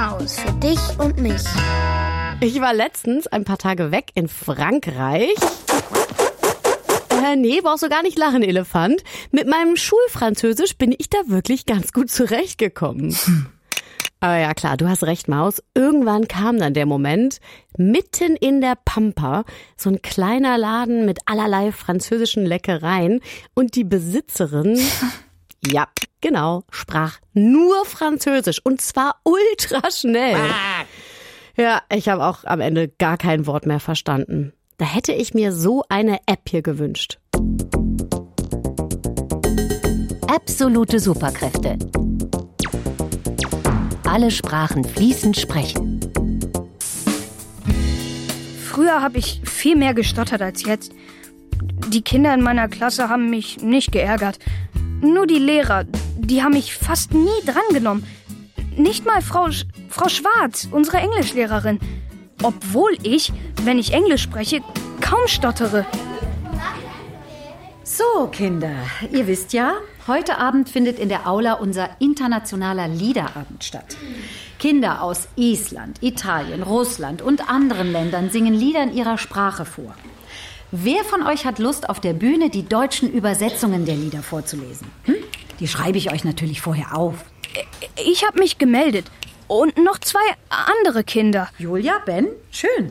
Maus für dich und mich. Ich war letztens ein paar Tage weg in Frankreich. Nee, brauchst du gar nicht lachen, Elefant. Mit meinem Schulfranzösisch bin ich da wirklich ganz gut zurechtgekommen. Aber ja klar, du hast recht, Maus. Irgendwann kam dann der Moment, mitten in der Pampa, so ein kleiner Laden mit allerlei französischen Leckereien. Und die Besitzerin, ja, genau, sprach nur Französisch. Und zwar ultra schnell. Ja, ich habe auch am Ende gar kein Wort mehr verstanden. Da hätte ich mir so eine App hier gewünscht. Absolute Superkräfte. Alle Sprachen fließend sprechen. Früher habe ich viel mehr gestottert als jetzt. Die Kinder in meiner Klasse haben mich nicht geärgert. Nur die Lehrer, die haben mich fast nie drangenommen. Nicht mal Frau Schwarz, unsere Englischlehrerin. Obwohl ich, wenn ich Englisch spreche, kaum stottere. So, Kinder, ihr wisst ja, heute Abend findet in der Aula unser internationaler Liederabend statt. Kinder aus Island, Italien, Russland und anderen Ländern singen Lieder in ihrer Sprache vor. Wer von euch hat Lust, auf der Bühne die deutschen Übersetzungen der Lieder vorzulesen? Die schreibe ich euch natürlich vorher auf. Ich habe mich gemeldet. Und noch 2 andere Kinder. Julia, Ben, schön.